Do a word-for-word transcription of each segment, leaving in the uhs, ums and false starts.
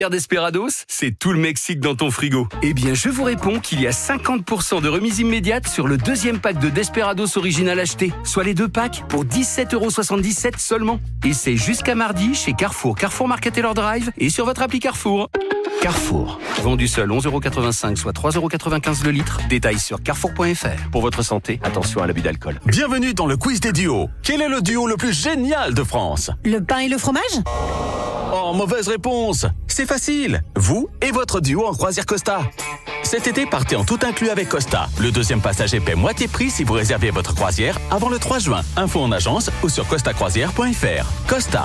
Desperados, c'est tout le Mexique dans ton frigo. Eh bien, je vous réponds qu'il y a cinquante pour cent de remise immédiate sur le deuxième pack de Desperados original acheté, soit les deux packs pour dix-sept euros soixante-dix-sept seulement. Et c'est jusqu'à mardi chez Carrefour, Carrefour Market Taylor Drive et sur votre appli Carrefour. Carrefour, vendu seul onze euros quatre-vingt-cinq, soit trois euros quatre-vingt-quinze le litre. Détails sur carrefour point f r. Pour votre santé, attention à l'abus d'alcool. Bienvenue dans le quiz des duos. Quel est le duo le plus génial de France? Le pain et le fromage? Oh, mauvaise réponse. C'est facile. Vous et votre duo en croisière Costa. Cet été, partez en tout inclus avec Costa. Le deuxième passager paie moitié prix si vous réservez votre croisière avant le trois juin. Info en agence ou sur costa croisière point f r. Costa.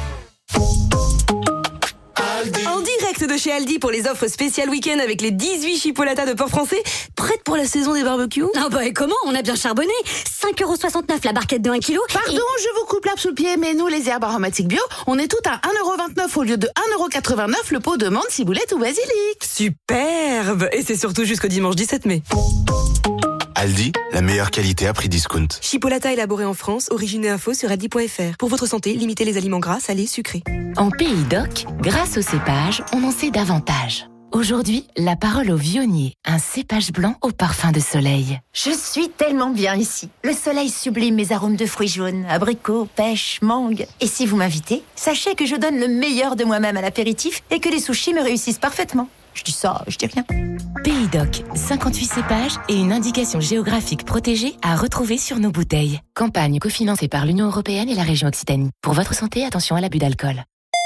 En direct de chez Aldi pour les offres spéciales week-end avec les dix-huit chipolatas de port français, prête pour la saison des barbecues. Ah bah et comment? On a bien charbonné. cinq euros soixante-neuf la barquette de un kilo. Pardon, et... je vous coupe l'herbe sous le pied, mais nous, les herbes aromatiques bio, on est tout à un euro vingt-neuf au lieu de un euro quatre-vingt-neuf le pot de menthe, ciboulette ou basilic. Superbe. Et c'est surtout jusqu'au dimanche dix-sept mai. Aldi, la meilleure qualité à prix discount. Chipolata élaboré en France, origine et info sur aldi point f r. Pour votre santé, limitez les aliments gras, salés, sucrés. En Pays d'Oc, grâce au cépage, on en sait davantage. Aujourd'hui, la parole au vionnier, un cépage blanc au parfum de soleil. Je suis tellement bien ici. Le soleil sublime mes arômes de fruits jaunes, abricots, pêche, mangue. Et si vous m'invitez, sachez que je donne le meilleur de moi-même à l'apéritif et que les sushis me réussissent parfaitement. Je dis ça, je dis rien. Pays d'Oc, cinquante-huit cépages et une indication géographique protégée à retrouver sur nos bouteilles. Campagne cofinancée par l'Union européenne et la région Occitanie. Pour votre santé, attention à l'abus d'alcool.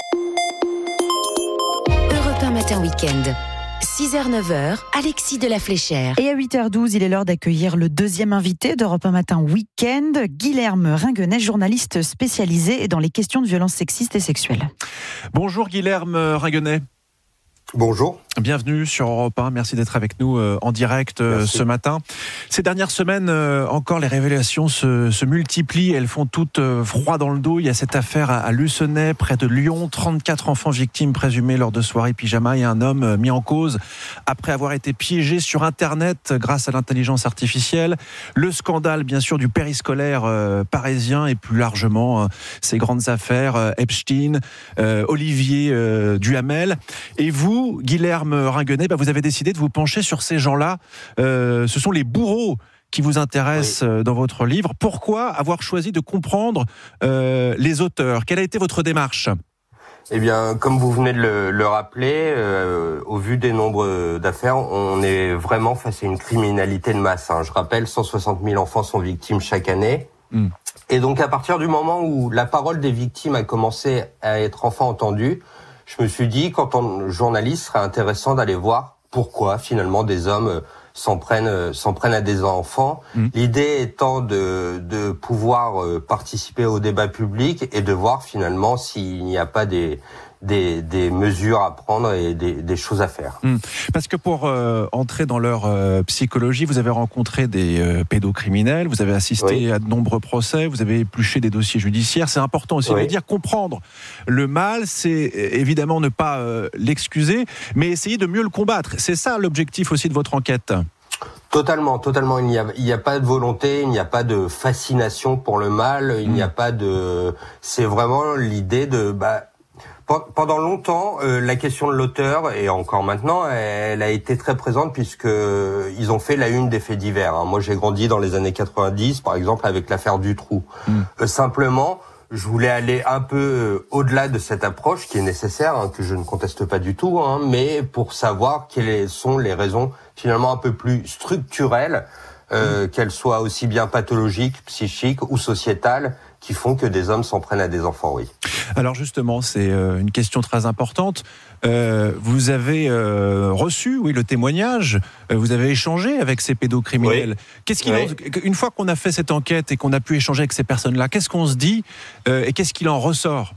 Europe un matin week-end. six heures neuf heures, Alexis de la Fléchère. Et à huit heures douze, il est l'heure d'accueillir le deuxième invité d'Europe un matin week-end, Guilherme Ringuenet, journaliste spécialisé dans les questions de violences sexistes et sexuelles. Bonjour Guilherme Ringuenet. Bonjour. Bienvenue sur Europe un, merci d'être avec nous euh, en direct euh, ce matin. Ces dernières semaines, euh, encore les révélations se, se multiplient, elles font toutes euh, froid dans le dos. Il y a cette affaire à, à Lucenay, près de Lyon, trente-quatre enfants victimes présumées lors de soirées pyjama et un homme euh, mis en cause après avoir été piégé sur Internet grâce à l'intelligence artificielle. Le scandale, bien sûr, du périscolaire euh, parisien et plus largement euh, ces grandes affaires euh, Epstein, euh, Olivier euh, Duhamel. Et vous, Guilherme Ringuenet, bah vous avez décidé de vous pencher sur ces gens-là. Euh, ce sont les bourreaux qui vous intéressent oui. dans votre livre. Pourquoi avoir choisi de comprendre euh, les auteurs? Quelle a été votre démarche? Eh bien, comme vous venez de le, le rappeler, euh, au vu des nombres d'affaires, on est vraiment face à une criminalité de masse. Hein. Je rappelle, cent soixante mille enfants sont victimes chaque année. Mm. Et donc, à partir du moment où la parole des victimes a commencé à être enfin entendue, je me suis dit, quand on journaliste, ce serait intéressant d'aller voir pourquoi finalement des hommes s'en prennent, s'en prennent à des enfants. Mmh. L'idée étant de, de pouvoir participer au débat public et de voir finalement s'il n'y a pas des, des, des mesures à prendre et des, des choses à faire. Mmh. Parce que pour euh, entrer dans leur euh, psychologie, vous avez rencontré des euh, pédocriminels, vous avez assisté oui. à de nombreux procès, vous avez épluché des dossiers judiciaires. C'est important aussi oui. de dire, comprendre le mal, c'est évidemment ne pas euh, l'excuser, mais essayer de mieux le combattre. C'est ça l'objectif aussi de votre enquête. Totalement, totalement. Il n'y a, il n'y a pas de volonté, il n'y a pas de fascination pour le mal, il mmh. n'y a pas de... C'est vraiment l'idée de... Bah, pendant longtemps, euh, la question de l'auteur, et encore maintenant, elle a été très présente puisque ils ont fait la une des faits divers. Hein. Moi, j'ai grandi dans les années quatre-vingt-dix, par exemple, avec l'affaire Dutroux. Mmh. Euh, simplement, je voulais aller un peu au-delà de cette approche qui est nécessaire, hein, que je ne conteste pas du tout, hein, mais pour savoir quelles sont les raisons finalement un peu plus structurelles, euh, mmh. qu'elles soient aussi bien pathologiques, psychiques ou sociétales, qui font que des hommes s'en prennent à des enfants, oui. Alors justement, c'est euh, une question très importante. Euh, vous avez euh, reçu, oui, le témoignage. Euh, vous avez échangé avec ces pédocriminels. Oui. Qu'est-ce qu'il oui. en, une fois qu'on a fait cette enquête et qu'on a pu échanger avec ces personnes-là, qu'est-ce qu'on se dit euh, et qu'est-ce qu'il en ressort?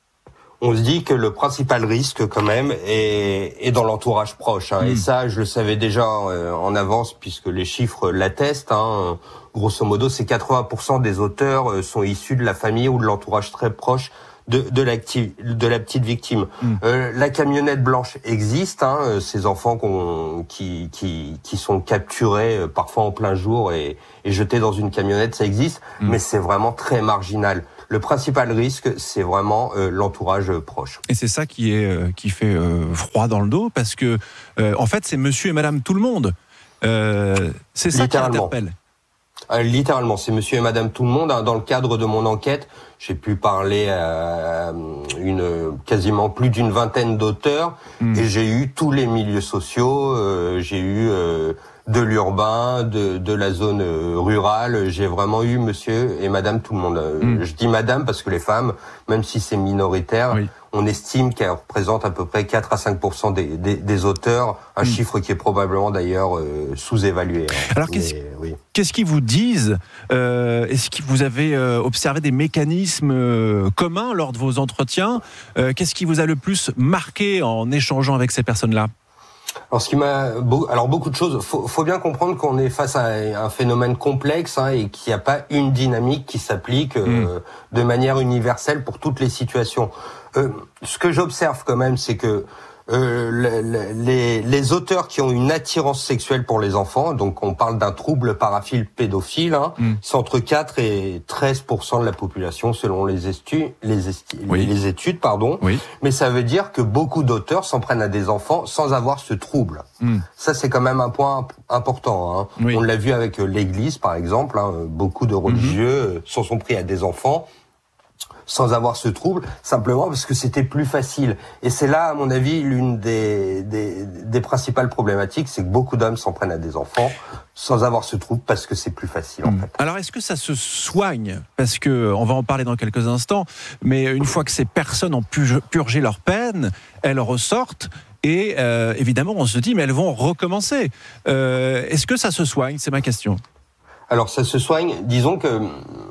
On se dit que le principal risque, quand même, est, est dans l'entourage proche. Hein. Mmh. Et ça, je le savais déjà euh, en avance, puisque les chiffres l'attestent. Hein. Grosso modo, c'est quatre-vingts pour cent des auteurs euh, sont issus de la famille ou de l'entourage très proche de, de, de la petite victime. Mmh. Euh, la camionnette blanche existe. Hein, ces enfants qu'on, qui, qui, qui sont capturés euh, parfois en plein jour et, et jetés dans une camionnette, ça existe. Mmh. Mais c'est vraiment très marginal. Le principal risque, c'est vraiment euh, l'entourage proche. Et c'est ça qui est euh, qui fait euh, froid dans le dos, parce que euh, en fait, c'est Monsieur et Madame tout le monde. Euh, c'est ça qui interpelle. Euh, littéralement, c'est Monsieur et Madame tout le monde. Dans le cadre de mon enquête, j'ai pu parler à une quasiment plus d'une vingtaine d'auteurs mmh. et j'ai eu tous les milieux sociaux. Euh, j'ai eu euh, de l'urbain, de, de la zone rurale. J'ai vraiment eu Monsieur et Madame tout le monde. Mmh. Je dis Madame parce que les femmes, même si c'est minoritaire, oui. on estime qu'elles représentent à peu près quatre à cinq pour cent des, des, des auteurs, un mmh. chiffre qui est probablement d'ailleurs euh, sous-évalué. Hein. Alors qu'est-ce, Mais, oui. qu'est-ce qu'ils vous disent euh, Est-ce que vous avez euh, observé des mécanismes euh, communs lors de vos entretiens euh, Qu'est-ce qui vous a le plus marqué en échangeant avec ces personnes-là ? Alors, ce qui m'a, alors beaucoup de choses. Faut, faut bien comprendre qu'on est face à un phénomène complexe hein, et qu'il n'y a pas une dynamique qui s'applique euh, mmh. de manière universelle pour toutes les situations. Euh, ce que j'observe quand même, c'est que euh, le, les, les auteurs qui ont une attirance sexuelle pour les enfants, donc on parle d'un trouble paraphile pédophile, hein, mmh. c'est entre quatre et treize pour cent de la population selon les, estu, les, esti, oui. les études, pardon. Oui. Mais ça veut dire que beaucoup d'auteurs s'en prennent à des enfants sans avoir ce trouble. Mmh. Ça, c'est quand même un point important. Hein. Oui. On l'a vu avec l'Église, par exemple. Hein, beaucoup de religieux mmh. s'en sont pris à des enfants sans avoir ce trouble, simplement parce que c'était plus facile. Et c'est là, à mon avis, l'une des, des, des principales problématiques, c'est que beaucoup d'hommes s'en prennent à des enfants sans avoir ce trouble parce que c'est plus facile, en mmh. fait. Alors, est-ce que ça se soigne ? Parce que, on va en parler dans quelques instants, mais une fois que ces personnes ont pu purgé leur peine, elles ressortent et euh, évidemment, on se dit, mais elles vont recommencer. Euh, est-ce que ça se soigne ? C'est ma question. Alors, ça se soigne, disons que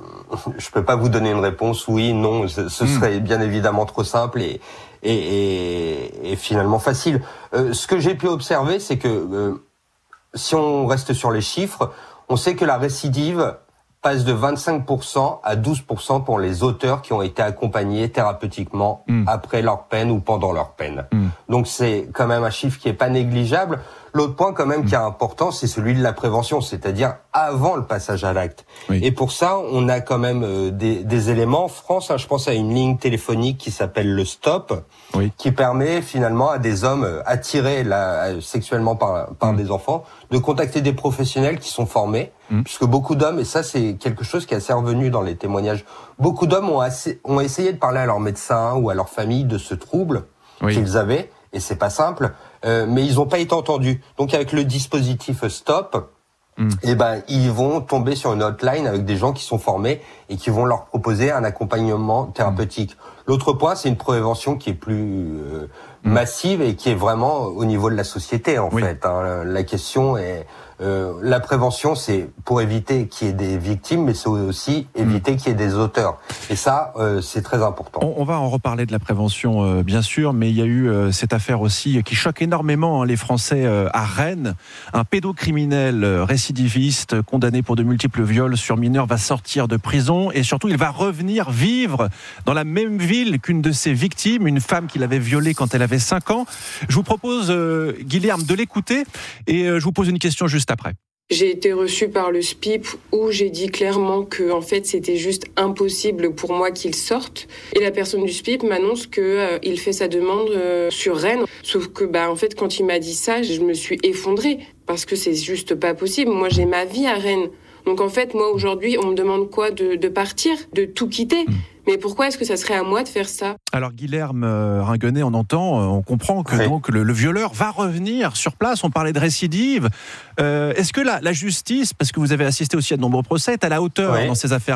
je peux pas vous donner une réponse oui, non, ce, ce serait mmh. bien évidemment trop simple et, et, et, et finalement facile. Euh, ce que j'ai pu observer, c'est que euh, si on reste sur les chiffres, on sait que la récidive passe de vingt-cinq pour cent à douze pour cent pour les auteurs qui ont été accompagnés thérapeutiquement mmh. après leur peine ou pendant leur peine. Mmh. Donc c'est quand même un chiffre qui est pas négligeable. L'autre point quand même mmh. qui est important, c'est celui de la prévention, c'est-à-dire avant le passage à l'acte. Oui. Et pour ça, on a quand même euh, des, des éléments. En France, hein, je pense à une ligne téléphonique qui s'appelle le Stop, oui. qui permet finalement à des hommes euh, attirés là, sexuellement par, par mmh. des enfants de contacter des professionnels qui sont formés, mmh. puisque beaucoup d'hommes, et ça c'est quelque chose qui est assez revenu dans les témoignages, beaucoup d'hommes ont, assez, ont essayé de parler à leur médecin ou à leur famille de ce trouble oui. qu'ils avaient, et c'est pas simple, euh, mais ils n'ont pas été entendus. Donc avec le dispositif Stop, mm. eh ben ils vont tomber sur une hotline avec des gens qui sont formés et qui vont leur proposer un accompagnement thérapeutique. Mm. L'autre point, c'est une prévention qui est plus euh, mm. massive et qui est vraiment au niveau de la société en oui. fait. Hein. La question est Euh, la prévention, c'est pour éviter qu'il y ait des victimes, mais c'est aussi éviter mmh. qu'il y ait des auteurs. Et ça, euh, c'est très important. On, on va en reparler de la prévention, euh, bien sûr, mais il y a eu euh, cette affaire aussi qui choque énormément hein, les Français euh, à Rennes. Un pédocriminel euh, récidiviste condamné pour de multiples viols sur mineurs va sortir de prison et surtout, il va revenir vivre dans la même ville qu'une de ses victimes, une femme qu'il avait violée quand elle avait cinq ans. Je vous propose, euh, Guilherme, de l'écouter et euh, je vous pose une question juste après. J'ai été reçue par le S P I P où j'ai dit clairement que en fait c'était juste impossible pour moi qu'il sorte. Et la personne du S P I P m'annonce que euh, il fait sa demande euh, sur Rennes. Sauf que bah en fait quand il m'a dit ça, je me suis effondrée parce que c'est juste pas possible. Moi j'ai ma vie à Rennes. Donc en fait moi aujourd'hui on me demande quoi de, de partir, de tout quitter. Mmh. Mais pourquoi est-ce que ça serait à moi de faire ça ? Alors Guilherme Ringuenet, on entend, on comprend que oui. donc le, le violeur va revenir sur place. On parlait de récidive. Euh, est-ce que la, la justice, parce que vous avez assisté aussi à de nombreux procès, est à la hauteur oui. dans ces affaires-là ?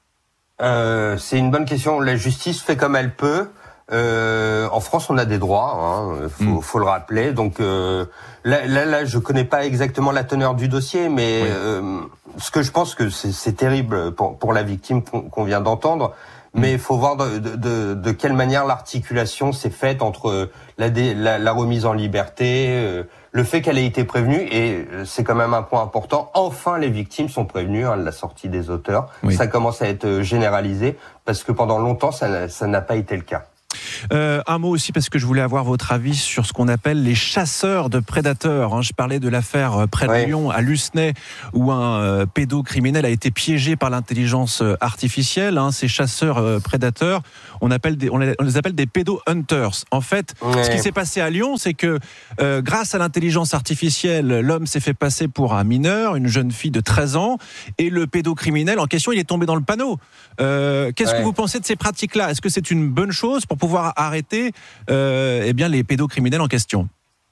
euh, C'est une bonne question. La justice fait comme elle peut. Euh, en France, on a des droits, hein, faut, mmh. faut le rappeler. Donc euh, là, là, là, je connais pas exactement la teneur du dossier, mais oui. euh, ce que je pense que c'est, c'est terrible pour, pour la victime qu'on, qu'on vient d'entendre. Mais il faut voir de, de, de quelle manière l'articulation s'est faite entre la, la, la remise en liberté, euh, le fait qu'elle ait été prévenue, et c'est quand même un point important, enfin les victimes sont prévenues, hein, la sortie des auteurs. Oui. Ça commence à être généralisé, parce que pendant longtemps, ça, ça n'a pas été le cas. Euh, un mot aussi, parce que je voulais avoir votre avis sur ce qu'on appelle les chasseurs de prédateurs. Hein. Je parlais de l'affaire près de ouais. Lyon, à Lucenay, où un euh, pédocriminel a été piégé par l'intelligence artificielle. Hein. Ces chasseurs euh, prédateurs, on, appelle des, on, les, on les appelle des pédo-hunters. En fait, ouais. ce qui s'est passé à Lyon, c'est que euh, grâce à l'intelligence artificielle, l'homme s'est fait passer pour un mineur, une jeune fille de treize ans, et le pédocriminel en question, il est tombé dans le panneau. Euh, qu'est-ce ouais. que vous pensez de ces pratiques-là ? Est-ce que c'est une bonne chose pour pouvoir arrêter euh, eh bien, les pédocriminels en question ?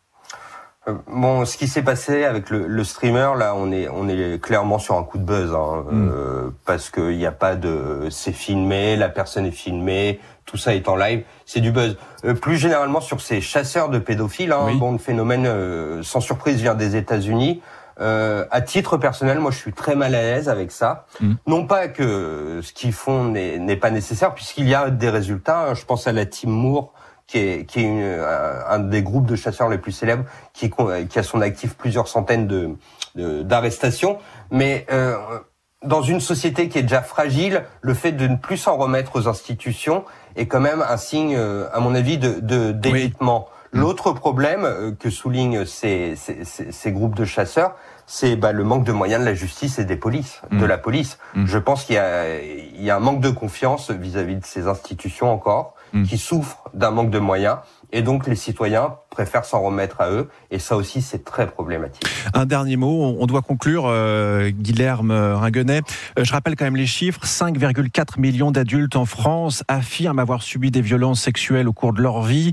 Bon, ce qui s'est passé avec le, le streamer, là, on est, on est clairement sur un coup de buzz, hein, mmh. euh, parce qu'il n'y a pas de, c'est filmé, la personne est filmée, tout ça est en live, c'est du buzz. Euh, plus généralement sur ces chasseurs de pédophiles, hein, oui. bon, le phénomène, euh, sans surprise, vient des États-Unis. Euh, à titre personnel, moi, je suis très mal à l'aise avec ça. Mmh. Non pas que ce qu'ils font n'est, n'est pas nécessaire, puisqu'il y a des résultats. Je pense à la Team Moore, qui est, qui est une, un, un des groupes de chasseurs les plus célèbres, qui, qui a son actif plusieurs centaines de, de d'arrestations. Mais euh, dans une société qui est déjà fragile, le fait de ne plus s'en remettre aux institutions est quand même un signe, à mon avis, de, de d'évitement. Oui. L'autre problème que soulignent ces, ces, ces, ces groupes de chasseurs, c'est bah, le manque de moyens de la justice et des polices, mmh. de la police. Mmh. Je pense qu'il y a, il y a un manque de confiance vis-à-vis de ces institutions encore, mmh. qui souffrent d'un manque de moyens. Et donc, les citoyens préfèrent s'en remettre à eux. Et ça aussi, c'est très problématique. Un dernier mot, on doit conclure, euh, Guilherme Ringuenet. Euh, je rappelle quand même les chiffres. cinq virgule quatre millions d'adultes en France affirment avoir subi des violences sexuelles au cours de leur vie.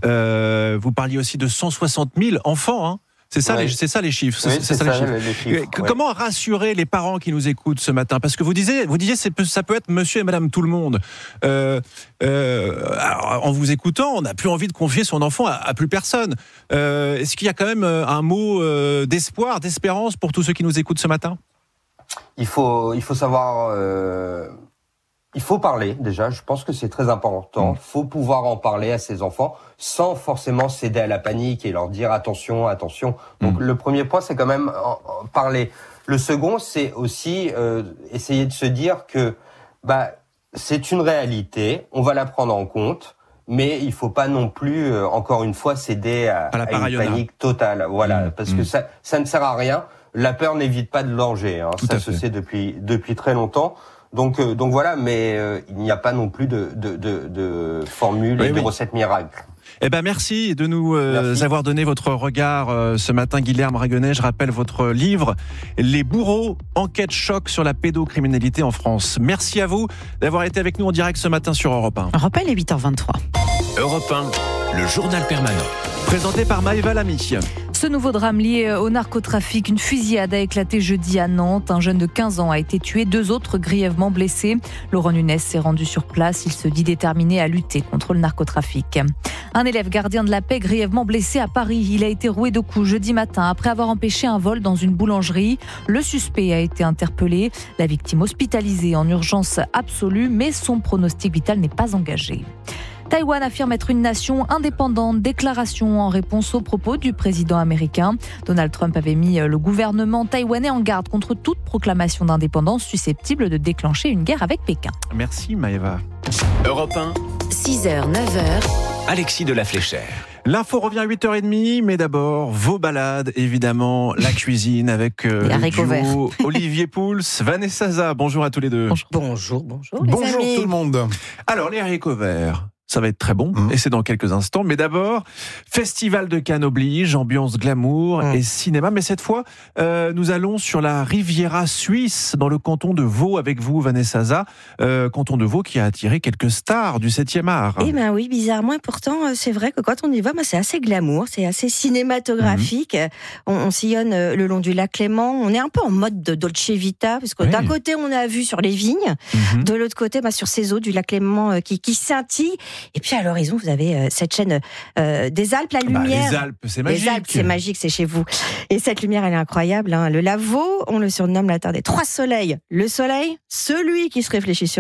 Euh, vous parliez aussi de cent soixante mille enfants, hein. C'est ça, ouais. les, c'est ça les chiffres. Oui, c'est, c'est, c'est ça, ça les chiffres. Les chiffres ouais. Comment rassurer les parents qui nous écoutent ce matin ? Parce que vous disiez, vous disiez, c'est, ça peut être monsieur et madame tout le monde. Euh, euh, alors, en vous écoutant, on n'a plus envie de confier son enfant à, à plus personne. Euh, est-ce qu'il y a quand même un mot euh, d'espoir, d'espérance pour tous ceux qui nous écoutent ce matin ? Il faut, il faut savoir. Euh... Il faut parler, déjà, je pense que c'est très important. Il faut pouvoir en parler à ses enfants sans forcément céder à la panique et leur dire attention, attention. Donc mmh. le premier point, c'est quand même en, en parler. Le second, c'est aussi euh, essayer de se dire que bah c'est une réalité, on va la prendre en compte, mais il faut pas non plus, euh, encore une fois, céder à, à, à une panique totale. Voilà, mmh. parce mmh. que ça, ça ne sert à rien. La peur n'évite pas le danger, hein. Ça se sait depuis depuis très longtemps. Donc, euh, donc voilà, mais euh, il n'y a pas non plus de, de, de, de formule oui, et de oui. recette miracle. Eh ben merci de nous euh, merci. avoir donné votre regard euh, ce matin, Guilherme Ringuenet. Je rappelle votre livre « Les bourreaux, enquête choc sur la pédocriminalité en France ». Merci à vous d'avoir été avec nous en direct ce matin sur Europe un. Europe un, il est huit heures vingt-trois. Europe un, le journal permanent. Présenté par Maëva Lamy. Ce nouveau drame lié au narcotrafic, une fusillade a éclaté jeudi à Nantes. Un jeune de quinze ans a été tué, deux autres grièvement blessés. Laurent Nunez s'est rendu sur place. Il se dit déterminé à lutter contre le narcotrafic. Un élève gardien de la paix grièvement blessé à Paris. Il a été roué de coups jeudi matin après avoir empêché un vol dans une boulangerie. Le suspect a été interpellé. La victime hospitalisée en urgence absolue, mais son pronostic vital n'est pas engagé. Taïwan affirme être une nation indépendante. Déclaration en réponse aux propos du président américain. Donald Trump avait mis le gouvernement taïwanais en garde contre toute proclamation d'indépendance susceptible de déclencher une guerre avec Pékin. Merci Maëva. Europe un. six heures, neuf heures. Alexis de la Fléchère. L'info revient à huit heures trente, mais d'abord, vos balades, évidemment, la cuisine avec euh, le duo Olivier Pouls, Vanessa Za. Bonjour à tous les deux. Bonjour, bonjour. Bonjour, bonjour amis. Tout le monde. Alors, les haricots verts. Ça va être très bon, mmh. et c'est dans quelques instants. Mais d'abord, Festival de Cannes oblige, ambiance glamour mmh. et cinéma. Mais cette fois, euh, nous allons sur la Riviera suisse, dans le canton de Vaud, avec vous, Vanessa Za. Euh, canton de Vaud qui a attiré quelques stars du septième art. Eh ben oui, bizarrement. Et pourtant, c'est vrai que quand on y va, bah, c'est assez glamour, c'est assez cinématographique. Mmh. On, on sillonne le long du lac Léman. On est un peu en mode de Dolce Vita, parce que oui. d'un côté, on a vu sur les vignes, mmh. de l'autre côté, bah, sur ces eaux du lac Léman euh, qui, qui scintillent. Et puis à l'horizon, vous avez euh, cette chaîne euh, des Alpes, la lumière. Bah, les Alpes, c'est magique. Les Alpes, c'est magique, c'est chez vous. Et cette lumière, elle est incroyable. Hein. Le Lavaux, on le surnomme la terre des trois soleils. Le soleil, celui qui se réfléchit sur l'eau.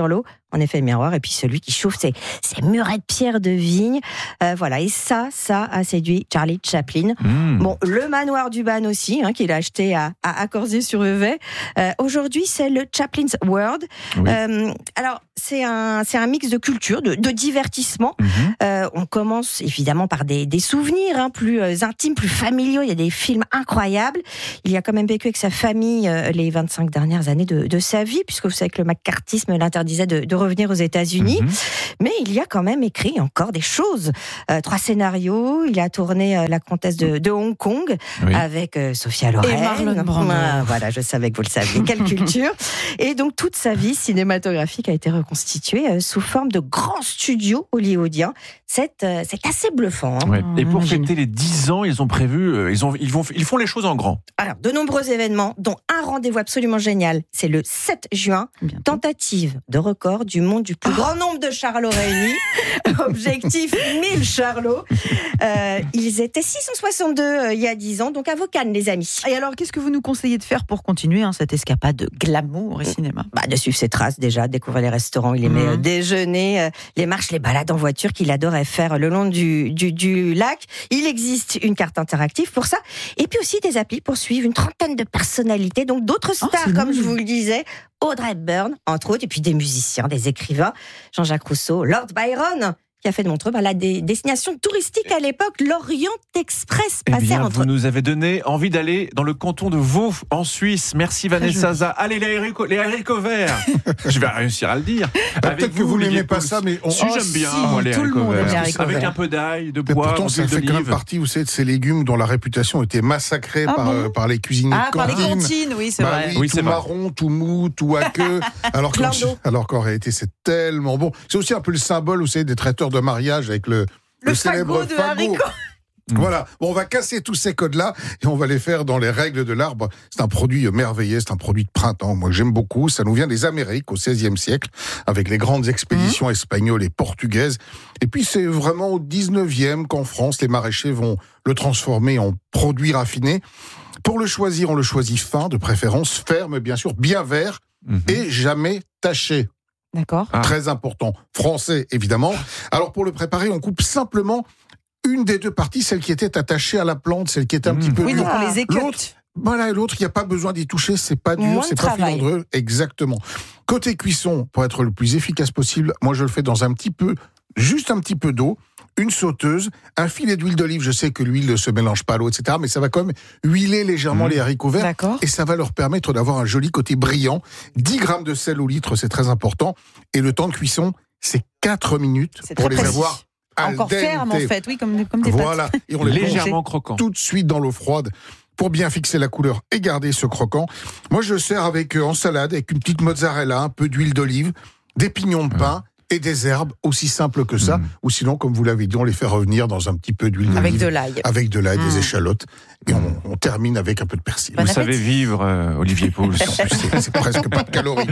en effet le miroir, et puis celui qui chauffe ses, ses murets de pierre de vigne. Euh, voilà, et ça, ça a séduit Charlie Chaplin. Mmh. Bon, le manoir du Ban aussi, hein, qu'il a acheté à, à, à Corzay-sur-Vevey. Euh, aujourd'hui, c'est le Chaplin's World. Oui. Euh, alors, c'est un, c'est un mix de culture, de, de divertissement. Mmh. Euh, on commence évidemment par des, des souvenirs hein, plus euh, intimes, plus familiaux. Il y a des films incroyables. Il y a quand même vécu avec sa famille euh, les vingt-cinq dernières années de, de sa vie, puisque vous savez que le macartisme l'interdisait de, de revenir aux États-Unis. Mmh. Mais il y a quand même écrit encore des choses. Euh, trois scénarios. Il a tourné euh, La Comtesse de, de Hong Kong oui. avec euh, Sophia Loren. Et Marlon Brando. Ah, voilà, je savais que vous le saviez. Quelle culture. Et donc, toute sa vie cinématographique a été reconstituée euh, sous forme de grands studios hollywoodiens. C'est, euh, c'est assez bluffant. Hein. Ouais. Et pour fêter les dix ans, ils ont prévu, euh, ils, ont, ils, vont, ils font les choses en grand. Alors, de nombreux événements, dont un rendez-vous absolument génial. C'est le sept juin. Bientôt. Tentative de record du monde du plus oh. grand nombre de charlots réunis. Objectif mille charlots. Euh, ils étaient six cent soixante-deux euh, il y a dix ans, donc à vos cannes, les amis. Et alors, qu'est-ce que vous nous conseillez de faire pour continuer hein, cette escapade de glamour et cinéma? Bah, de suivre ses traces déjà, découvrir les restaurants, il aimait mmh. euh, déjeuner, euh, les marches, les balades en voiture qu'il adorait faire le long du, du, du lac. Il existe une carte interactive pour ça, et puis aussi des applis pour suivre une trentaine de personnalités, donc d'autres stars, oh, comme je vous le disais, Audrey Hepburn, entre autres, et puis des musiciens, des écrivains, Jean-Jacques Rousseau, Lord Byron, qui a fait de Montreux bah, la dé- destination touristique à l'époque, l'Orient Express. Eh bien, entre... vous nous avez donné envie d'aller dans le canton de Vaud, en Suisse. Merci Vanessa Zaza. Allez, les haricots, les haricots verts. Je vais réussir à le dire. Avec peut-être vous, que vous n'aimez pas ça, mais on... si, oh, j'aime bien si, moi, les tout haricots le monde verts. aime les haricots avec verts. Un peu d'ail, de poivre, pourtant, ça fait quand même partie, vous savez, de ces légumes dont la réputation était massacrée ah, par, bon euh, par les cuisiniers ah, de cantine. Ah, par les cantines, oui, c'est bah, vrai. Oui, oui, tout c'est marron, vrai. Tout mou, tout aqueux. alors, alors qu'en réalité, c'est tellement bon. C'est aussi un peu le symbole, vous savez, des traiteurs de mariage avec le, le, le célèbre fagot de fagot. haricots. Voilà, bon, on va casser tous ces codes-là et on va les faire dans les règles de l'arbre. C'est un produit merveilleux, c'est un produit de printemps, moi que j'aime beaucoup. Ça nous vient des Amériques au seizième siècle, avec les grandes expéditions mmh. espagnoles et portugaises. Et puis c'est vraiment au dix-neuvième qu'en France, les maraîchers vont le transformer en produit raffiné. Pour le choisir, on le choisit fin, de préférence ferme, bien sûr, bien vert mmh. et jamais taché. D'accord. Ah. Très important. Français, évidemment. Alors pour le préparer, on coupe simplement une des deux parties, celle qui était attachée à la plante, celle qui était un mmh. petit peu oui, dure. donc on les écoute. L'autre, voilà, l'autre, il n'y a pas besoin d'y toucher, c'est pas dur, Moins c'est pas filandreux. Exactement. Côté cuisson, pour être le plus efficace possible, moi je le fais dans un petit peu, juste un petit peu d'eau, une sauteuse, un filet d'huile d'olive, je sais que l'huile ne se mélange pas à l'eau, et cetera, mais ça va quand même huiler légèrement mmh. les haricots verts. D'accord. Et ça va leur permettre d'avoir un joli côté brillant. dix grammes de sel au litre, c'est très important. Et le temps de cuisson, c'est quatre minutes c'est pour les précis. avoir encore ferme en fait, oui, comme, comme des voilà. pâtes. Et on les légèrement croquant. Tout de suite dans l'eau froide pour bien fixer la couleur et garder ce croquant. Moi, je le sers avec euh, en salade avec une petite mozzarella, un peu d'huile d'olive, des pignons de pain. Et des herbes, aussi simples que ça. Mmh. Ou sinon, comme vous l'avez dit, on les fait revenir dans un petit peu d'huile d'olive. Avec de l'ail. Avec de l'ail, mmh. des échalotes. Et on, on termine avec un peu de persil. Vous savez vivre, euh, Olivier Pouls. c'est, c'est presque pas de calories.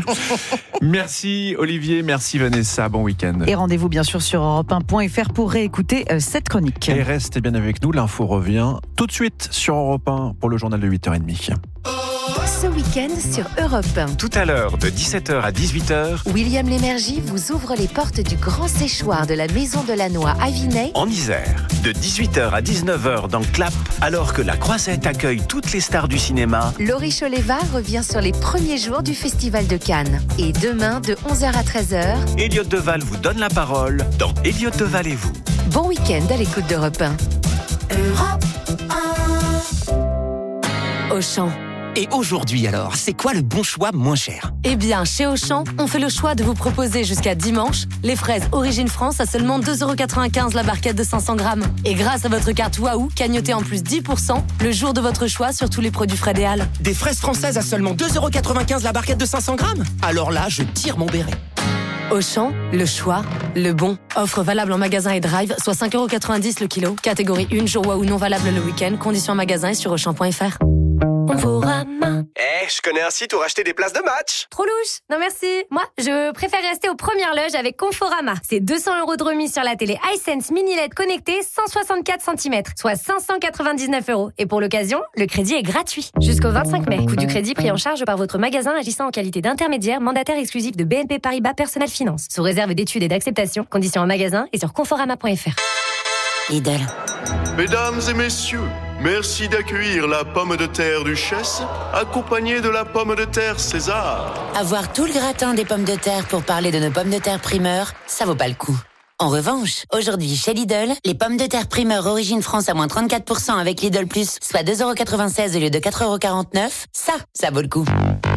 Merci Olivier, merci Vanessa, bon week-end. Et rendez-vous bien sûr sur europe un point f r pour réécouter euh, cette chronique. Et restez bien avec nous, l'info revient tout de suite sur Europe un pour le journal de huit heures trente. Ce week-end sur Europe un. Tout à l'heure, de dix-sept heures à dix-huit heures, William Lémergie vous ouvre les portes du grand séchoir de la Maison de la Noix à Vinay, en Isère. De dix-huit heures à dix-neuf heures dans Clap, alors que la Croisette accueille toutes les stars du cinéma. Laurie Choleva revient sur les premiers jours du Festival de Cannes. Et demain, de onze heures à treize heures, Elliot Deval vous donne la parole dans Elliot Deval et vous. Bon week-end à l'écoute d'Europe un. Europe un. Auchan. Et aujourd'hui alors, c'est quoi le bon choix moins cher ? Eh bien, chez Auchan, on fait le choix de vous proposer jusqu'à dimanche les fraises Origine France à seulement deux euros quatre-vingt-quinze la barquette de cinq cents grammes. Et grâce à votre carte Waouh, cagnotez en plus dix pour cent le jour de votre choix sur tous les produits Frédéal. Des fraises françaises à seulement deux euros quatre-vingt-quinze la barquette de cinq cents grammes ? Alors là, je tire mon béret. Auchan, le choix, le bon. Offre valable en magasin et drive, soit cinq euros quatre-vingt-dix le kilo. Catégorie un, jour Waouh non valable le week-end. Conditions en magasin et sur auchan point f r. Conforama. Eh, je connais un site où racheter des places de match. Trop louche. Non merci. Moi, je préfère rester aux premières loges avec Conforama. C'est deux cents euros de remise sur la télé iSense Mini L E D connectée cent soixante-quatre centimètres, soit cinq cent quatre-vingt-dix-neuf euros. Et pour l'occasion, le crédit est gratuit. Jusqu'au vingt-cinq mai. Coût du crédit pris en charge par votre magasin agissant en qualité d'intermédiaire mandataire exclusif de B N P Paribas Personnel Finance. Sous réserve d'études et d'acceptation. Conditions en magasin et sur conforama point f r. Lidl. Mesdames et messieurs, merci d'accueillir la pomme de terre Duchesse, accompagnée de la pomme de terre César. Avoir tout le gratin des pommes de terre pour parler de nos pommes de terre primeur, ça vaut pas le coup. En revanche, aujourd'hui chez Lidl, les pommes de terre primeur Origine France à moins trente-quatre pour cent avec Lidl Plus, soit deux euros quatre-vingt-seize au lieu de quatre euros quarante-neuf, ça, ça vaut le coup.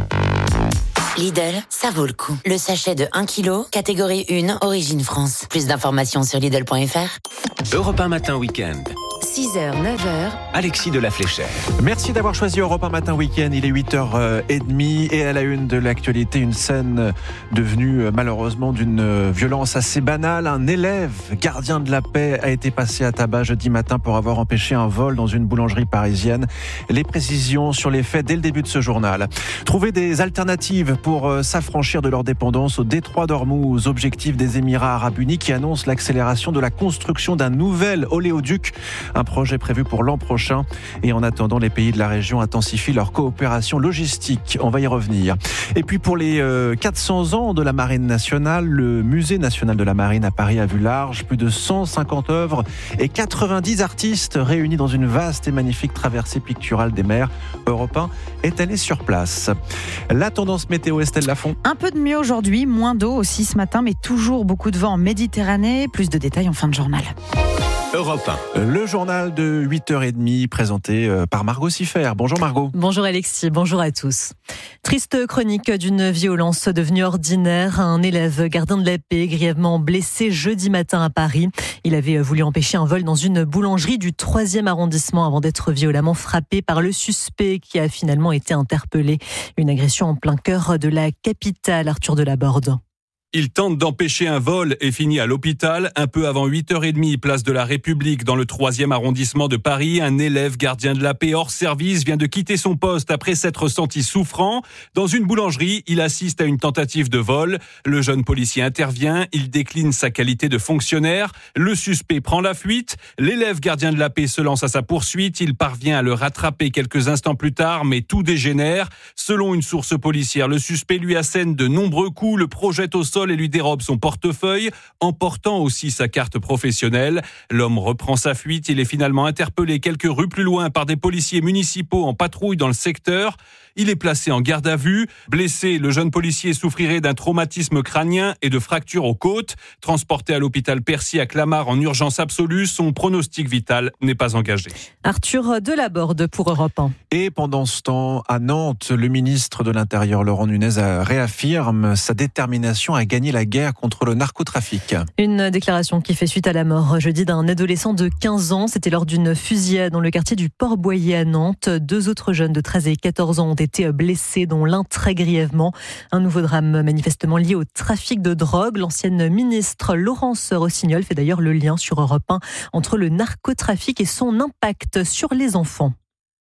Lidl, ça vaut le coup. Le sachet de un kilo, catégorie un, Origine France. Plus d'informations sur Lidl point f r. Europe un Matin Week-end. six heures, neuf heures. Alexis de la Fléchère. Merci d'avoir choisi Europe un Matin Week-end. Il est huit heures trente et à la une de l'actualité, une scène devenue malheureusement d'une violence assez banale. Un élève gardien de la paix a été passé à tabac jeudi matin pour avoir empêché un vol dans une boulangerie parisienne. Les précisions sur les faits dès le début de ce journal. Trouver des alternatives pour s'affranchir de leur dépendance au détroit d'Ormuz, objectif des Émirats arabes unis qui annonce l'accélération de la construction d'un nouvel oléoduc. Un projet prévu pour l'an prochain. Et en attendant, les pays de la région intensifient leur coopération logistique. On va y revenir. Et puis pour les quatre cents ans de la Marine nationale, le Musée national de la Marine à Paris a vu large. Plus de cent cinquante œuvres et quatre-vingt-dix artistes réunis dans une vaste et magnifique traversée picturale des mers. Europe un est allé sur place. La tendance météo, Estelle Lafont. Un peu de mieux aujourd'hui, moins d'eau aussi ce matin, mais toujours beaucoup de vent en Méditerranée. Plus de détails en fin de journal. Europe un. Le journal de huit heures trente présenté par Margot Siffert. Bonjour Margot. Bonjour Alexis, bonjour à tous. Triste chronique d'une violence devenue ordinaire. Un élève gardien de la paix grièvement blessé jeudi matin à Paris. Il avait voulu empêcher un vol dans une boulangerie du troisième arrondissement avant d'être violemment frappé par le suspect qui a finalement été interpellé. Une agression en plein cœur de la capitale, Arthur Delaborde. Il tente d'empêcher un vol et finit à l'hôpital. Un peu avant huit heures trente, place de la République, dans le troisième arrondissement de Paris. Un élève gardien de la paix hors service vient de quitter son poste après s'être senti souffrant. Dans une boulangerie, il assiste à une tentative de vol. Le jeune policier intervient. Il décline sa qualité de fonctionnaire. Le suspect prend la fuite. L'élève gardien de la paix se lance à sa poursuite. Il parvient à le rattraper quelques instants plus tard, mais tout dégénère. Selon une source policière, le suspect lui assène de nombreux coups, le projette au sol et lui dérobe son portefeuille, emportant aussi sa carte professionnelle. L'homme reprend sa fuite. Il est finalement interpellé quelques rues plus loin par des policiers municipaux en patrouille dans le secteur. Il est placé en garde à vue. Blessé, le jeune policier souffrirait d'un traumatisme crânien et de fractures aux côtes. Transporté à l'hôpital Percy à Clamart en urgence absolue, son pronostic vital n'est pas engagé. Arthur Delaborde pour Europe un. Et pendant ce temps, à Nantes, le ministre de l'Intérieur, Laurent Nunez, réaffirme sa détermination à gagner la guerre contre le narcotrafic. Une déclaration qui fait suite à la mort jeudi d'un adolescent de quinze ans. C'était lors d'une fusillade dans le quartier du Port-Boyer à Nantes. Deux autres jeunes de treize et quatorze ans ont été blessés, dont l'un très grièvement. Un nouveau drame manifestement lié au trafic de drogue. L'ancienne ministre Laurence Rossignol fait d'ailleurs le lien sur Europe un entre le narcotrafic et son impact sur les enfants.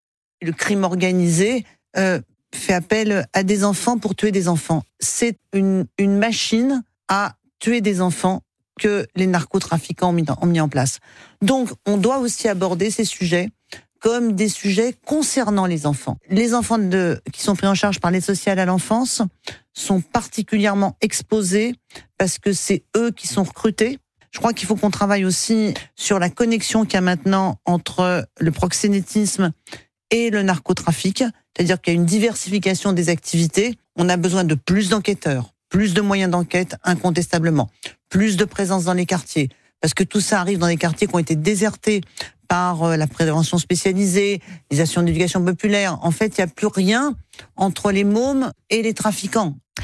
Le crime organisé euh, fait appel à des enfants pour tuer des enfants. C'est une, une machine à tuer des enfants que les narcotrafiquants ont mis, ont mis en place. Donc, on doit aussi aborder ces sujets comme des sujets concernant les enfants. Les enfants de, qui sont pris en charge par l'aide sociale à l'enfance sont particulièrement exposés parce que c'est eux qui sont recrutés. Je crois qu'il faut qu'on travaille aussi sur la connexion qu'il y a maintenant entre le proxénétisme et le narcotrafic, c'est-à-dire qu'il y a une diversification des activités. On a besoin de plus d'enquêteurs, plus de moyens d'enquête, incontestablement, plus de présence dans les quartiers, parce que tout ça arrive dans des quartiers qui ont été désertés par la prévention spécialisée, les actions d'éducation populaire. En fait, il n'y a plus rien entre les mômes et les trafiquants.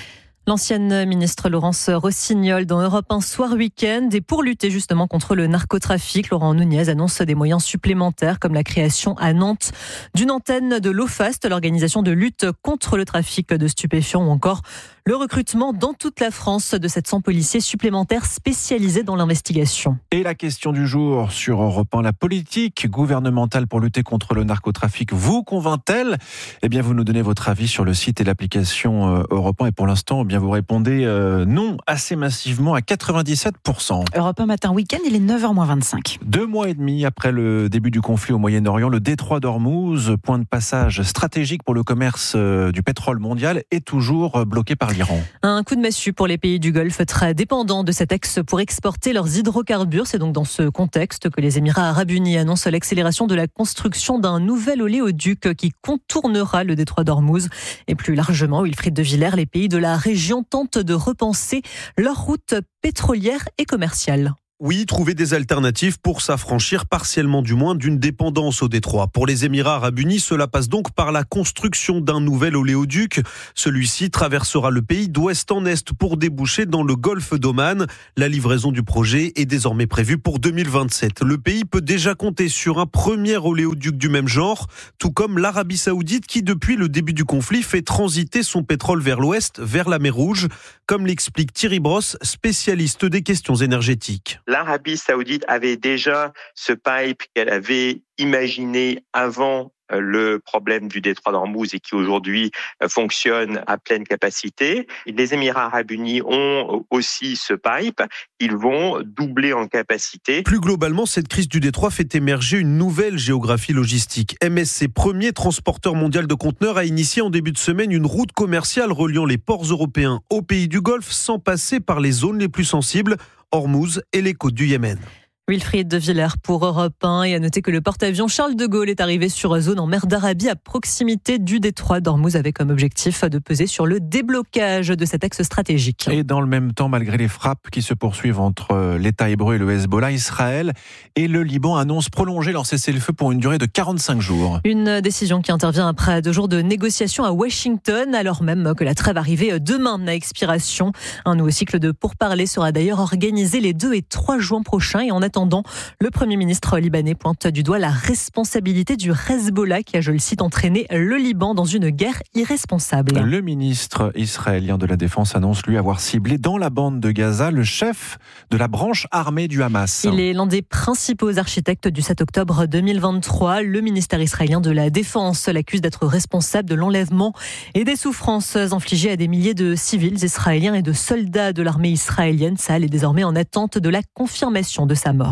L'ancienne ministre Laurence Rossignol dans Europe un Soir Week-end. Et pour lutter justement contre le narcotrafic, Laurent Nunez annonce des moyens supplémentaires comme la création à Nantes d'une antenne de l'OFAST, l'organisation de lutte contre le trafic de stupéfiants, ou encore le recrutement dans toute la France de sept cents policiers supplémentaires spécialisés dans l'investigation. Et la question du jour sur Europe un, la politique gouvernementale pour lutter contre le narcotrafic vous convainc-t-elle ? Eh bien, vous nous donnez votre avis sur le site et l'application Europe un. Et pour l'instant, eh bien, vous répondez euh, non assez massivement à quatre-vingt-dix-sept pour cent. Europe un matin week-end, il est neuf heures moins vingt-cinq. Deux mois et demi après le début du conflit au Moyen-Orient, le détroit d'Ormuz, point de passage stratégique pour le commerce du pétrole mondial, est toujours bloqué par l'Iran. Un coup de massue pour les pays du Golfe très dépendants de cet axe pour exporter leurs hydrocarbures. C'est donc dans ce contexte que les Émirats arabes unis annoncent l'accélération de la construction d'un nouvel oléoduc qui contournera le détroit d'Ormuz. Et plus largement, Wilfried de Villers, les pays de la région tentent de repenser leur route pétrolière et commerciale. Oui, trouver des alternatives pour s'affranchir partiellement du moins d'une dépendance au détroit. Pour les Émirats arabes unis, cela passe donc par la construction d'un nouvel oléoduc. Celui-ci traversera le pays d'ouest en est pour déboucher dans le golfe d'Oman. La livraison du projet est désormais prévue pour deux mille vingt-sept. Le pays peut déjà compter sur un premier oléoduc du même genre, tout comme l'Arabie saoudite qui, depuis le début du conflit, fait transiter son pétrole vers l'ouest, vers la mer Rouge, comme l'explique Thierry Brosse, spécialiste des questions énergétiques. L'Arabie saoudite avait déjà ce pipe qu'elle avait imaginé avant le problème du détroit d'Ormuz et qui aujourd'hui fonctionne à pleine capacité. Les Émirats arabes unis ont aussi ce pipe. Ils vont doubler en capacité. Plus globalement, cette crise du détroit fait émerger une nouvelle géographie logistique. M S C, premier transporteur mondial de conteneurs, a initié en début de semaine une route commerciale reliant les ports européens aux pays du Golfe sans passer par les zones les plus sensibles, Ormuz et les côtes du Yémen. Wilfried de Villers pour Europe un, et à noter que le porte-avions Charles de Gaulle est arrivé sur zone en mer d'Arabie à proximité du détroit d'Ormuz avec comme objectif de peser sur le déblocage de cet axe stratégique. Et dans le même temps, malgré les frappes qui se poursuivent entre l'État hébreu et le Hezbollah, Israël et le Liban annoncent prolonger leur cessez-le-feu pour une durée de quarante-cinq jours. Une décision qui intervient après deux jours de négociations à Washington, alors même que la trêve arrivait demain à expiration. Un nouveau cycle de pourparlers sera d'ailleurs organisé les deux et trois juin prochains, et en attendant, le Premier ministre libanais pointe du doigt la responsabilité du Hezbollah qui a, je le cite, entraîné le Liban dans une guerre irresponsable. Le ministre israélien de la Défense annonce lui avoir ciblé dans la bande de Gaza le chef de la branche armée du Hamas. Il est l'un des principaux architectes du sept octobre deux mille vingt-trois. Le ministère israélien de la Défense l'accuse d'être responsable de l'enlèvement et des souffrances infligées à des milliers de civils israéliens et de soldats de l'armée israélienne. Sahel est désormais en attente de la confirmation de sa mort.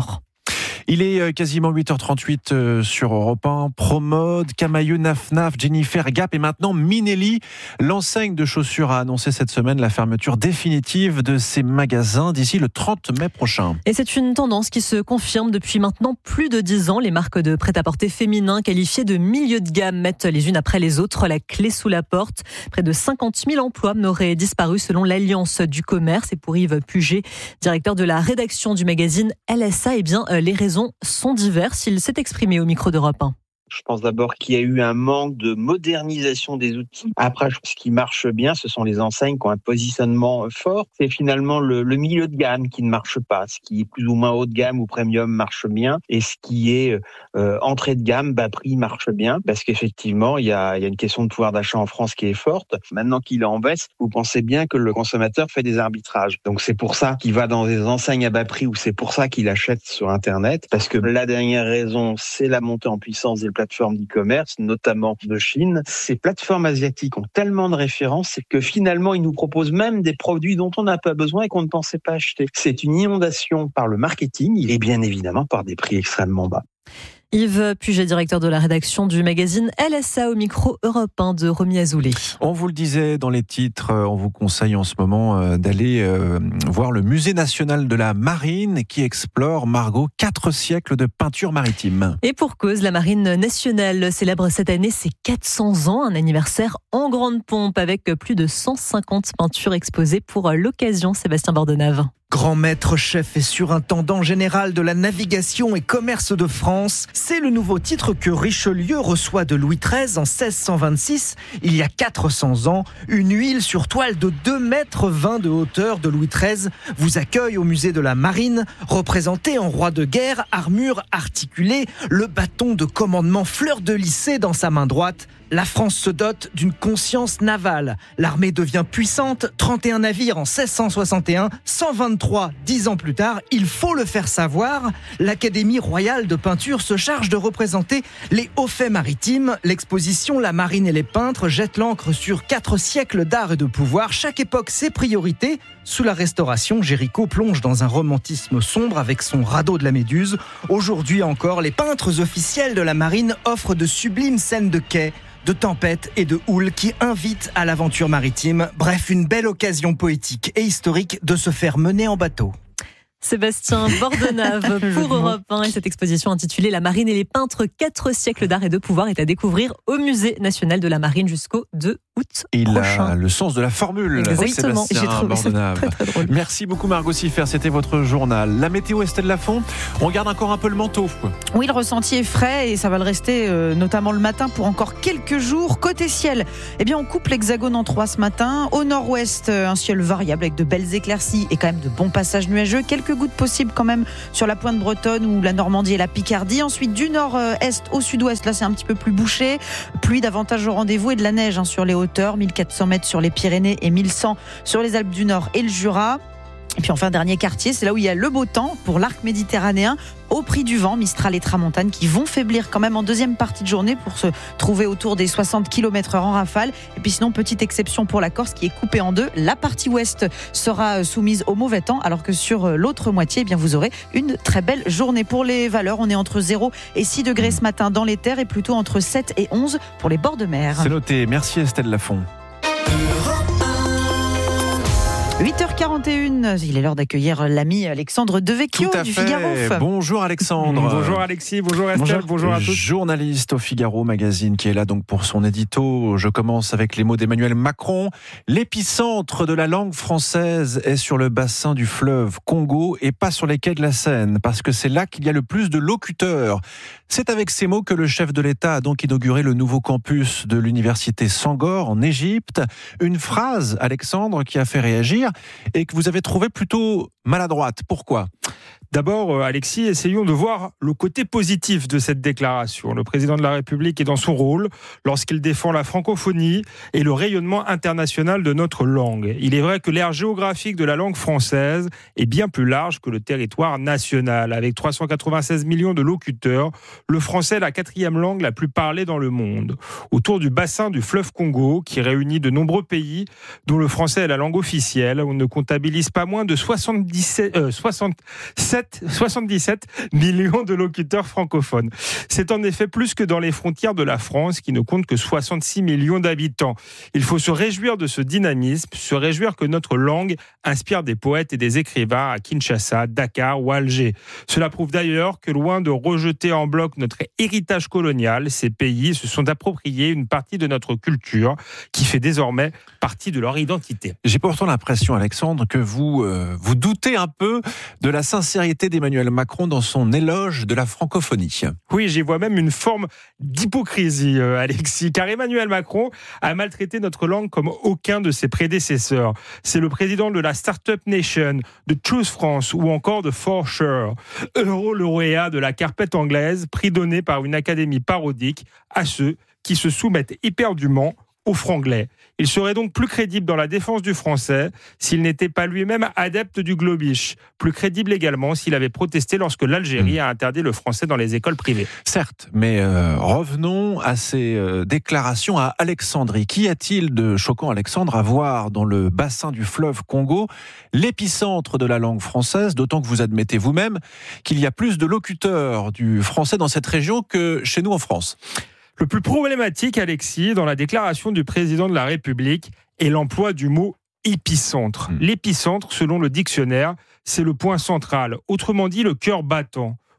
Il est quasiment huit heures trente-huit sur Europe un. Promode, Camaïeu, Naf Naf, Jennifer, Gap et maintenant Minelli. L'enseigne de chaussures a annoncé cette semaine la fermeture définitive de ses magasins d'ici le trente mai prochain. Et c'est une tendance qui se confirme depuis maintenant plus de dix ans. Les marques de prêt-à-porter féminin qualifiées de milieu de gamme mettent les unes après les autres la clé sous la porte. Près de cinquante mille emplois n'auraient disparu selon l'Alliance du commerce. Et pour Yves Puget, directeur de la rédaction du magazine L S A, eh bien, les raisons sont diverses. Il s'est exprimé au micro d'Europe un. Je pense d'abord qu'il y a eu un manque de modernisation des outils. Après, ce qui marche bien, ce sont les enseignes qui ont un positionnement fort. C'est finalement le, le milieu de gamme qui ne marche pas. Ce qui est plus ou moins haut de gamme ou premium marche bien. Et ce qui est euh, entrée de gamme, bas prix marche bien. Parce qu'effectivement, il y a, il y a une question de pouvoir d'achat en France qui est forte. Maintenant qu'il est en baisse, vous pensez bien que le consommateur fait des arbitrages. Donc c'est pour ça qu'il va dans des enseignes à bas prix ou c'est pour ça qu'il achète sur Internet. Parce que la dernière raison, c'est la montée en puissance des plateformes d'e-commerce, notamment de Chine. Ces plateformes asiatiques ont tellement de références que finalement, ils nous proposent même des produits dont on n'a pas besoin et qu'on ne pensait pas acheter. C'est une inondation par le marketing et bien évidemment par des prix extrêmement bas. Yves Puget, directeur de la rédaction du magazine L S A au micro Europe un de Romy Azoulay. On vous le disait dans les titres, on vous conseille en ce moment d'aller voir le Musée national de la marine qui explore, Margot, quatre siècles de peinture maritime. Et pour cause, la marine nationale célèbre cette année ses quatre cents ans, un anniversaire en grande pompe avec plus de cent cinquante peintures exposées pour l'occasion. Sébastien Bordenave. Grand maître chef et surintendant général de la navigation et commerce de France, c'est le nouveau titre que Richelieu reçoit de Louis treize en seize cent vingt-six, il y a quatre cents ans. Une huile sur toile de deux mètres vingt de hauteur de Louis treize vous accueille au musée de la Marine, représenté en roi de guerre, armure articulée, le bâton de commandement fleur de lys dans sa main droite. La France se dote d'une conscience navale. L'armée devient puissante, trente et un navires en seize cent soixante et un, cent vingt-trois dix ans plus tard. Il faut le faire savoir. L'Académie royale de peinture se charge de représenter les hauts faits maritimes. L'exposition La Marine et les peintres jette l'encre sur quatre siècles d'art et de pouvoir. Chaque époque ses priorités. Sous la Restauration, Géricault plonge dans un romantisme sombre avec son radeau de la Méduse. Aujourd'hui encore, les peintres officiels de la Marine offrent de sublimes scènes de quai, de tempête et de houle qui invitent à l'aventure maritime. Bref, une belle occasion poétique et historique de se faire mener en bateau. Sébastien Bordenave pour Europe un et cette exposition intitulée La Marine et les peintres, quatre siècles d'art et de pouvoir est à découvrir au Musée national de la Marine jusqu'au deux août Il prochain. a le sens de la formule. Exactement. Sébastien J'ai trouvé Bordenave. ça très, très drôle. Merci beaucoup Margot Siffer, c'était votre journal. La météo, Estelle Lafont, on garde encore un peu le manteau. Oui, le ressenti est frais et ça va le rester euh, notamment le matin pour encore quelques jours. Côté ciel, eh bien on coupe l'hexagone en trois ce matin. Au nord-ouest, euh, un ciel variable avec de belles éclaircies et quand même de bons passages nuageux. Quelques gouttes possibles quand même sur la pointe bretonne ou la Normandie et la Picardie. Ensuite, du nord-est au sud-ouest, là c'est un petit peu plus bouché. Pluie davantage au rendez-vous et de la neige hein, sur les hauteurs, mille quatre cents mètres sur les Pyrénées et mille cent sur les Alpes du Nord et le Jura. Et puis enfin, dernier quartier, c'est là où il y a le beau temps pour l'arc méditerranéen, au prix du vent, Mistral et Tramontane qui vont faiblir quand même en deuxième partie de journée pour se trouver autour des soixante kilomètres heure en rafale. Et puis sinon, petite exception pour la Corse qui est coupée en deux. La partie ouest sera soumise au mauvais temps, alors que sur l'autre moitié, eh bien, vous aurez une très belle journée. Pour les valeurs, on est entre zéro et six degrés ce matin dans les terres et plutôt entre sept et onze pour les bords de mer. C'est noté. Merci Estelle Lafont. huit heures quarante et une, il est l'heure d'accueillir l'ami Alexandre Devecchio du Figaro. Bonjour Alexandre. Bonjour Alexis, bonjour Estelle, bonjour, bonjour à tous. Journaliste au Figaro Magazine qui est là donc pour son édito. Je commence avec les mots d'Emmanuel Macron. L'épicentre de la langue française est sur le bassin du fleuve Congo et pas sur les quais de la Seine, parce que c'est là qu'il y a le plus de locuteurs. C'est avec ces mots que le chef de l'État a donc inauguré le nouveau campus de l'université Sangor en Égypte. Une phrase, Alexandre, qui a fait réagir et que vous avez trouvé plutôt maladroite. Pourquoi ? D'abord, Alexis, essayons de voir le côté positif de cette déclaration. Le président de la République est dans son rôle lorsqu'il défend la francophonie et le rayonnement international de notre langue. Il est vrai que l'aire géographique de la langue française est bien plus large que le territoire national. Avec trois cent quatre-vingt-seize millions de locuteurs, le français est la quatrième langue la plus parlée dans le monde. Autour du bassin du fleuve Congo, qui réunit de nombreux pays, dont le français est la langue officielle, on ne comptabilise pas moins de soixante-dix-sept, euh, soixante-sept soixante-dix-sept millions de locuteurs francophones. C'est en effet plus que dans les frontières de la France, qui ne compte que soixante-six millions d'habitants. Il faut se réjouir de ce dynamisme, se réjouir que notre langue inspire des poètes et des écrivains à Kinshasa, Dakar ou Alger. Cela prouve d'ailleurs que loin de rejeter en bloc notre héritage colonial, ces pays se sont appropriés une partie de notre culture qui fait désormais partie de leur identité. J'ai pourtant l'impression, Alexandre, que vous, euh, vous doutez un peu de la sincérité d'Emmanuel Macron dans son éloge de la francophonie. Oui, j'y vois même une forme d'hypocrisie, euh, Alexis, car Emmanuel Macron a maltraité notre langue comme aucun de ses prédécesseurs. C'est le président de la Startup Nation, de Choose France ou encore de For Sure, euro-lauréat de la carpette anglaise, prix donné par une académie parodique à ceux qui se soumettent éperdument au franglais. Il serait donc plus crédible dans la défense du français s'il n'était pas lui-même adepte du globish. Plus crédible également s'il avait protesté lorsque l'Algérie a interdit le français dans les écoles privées. Certes, mais euh, revenons à ces euh, déclarations à Alexandrie. Qu'y a-t-il de choquant, Alexandre, à voir dans le bassin du fleuve Congo, l'épicentre de la langue française, d'autant que vous admettez vous-même qu'il y a plus de locuteurs du français dans cette région que chez nous en France. Le plus problématique, Alexis, dans la déclaration du président de la République est l'emploi du mot épicentre. Mmh. L'épicentre, selon le dictionnaire, c'est le point central, autrement dit le cœur battant.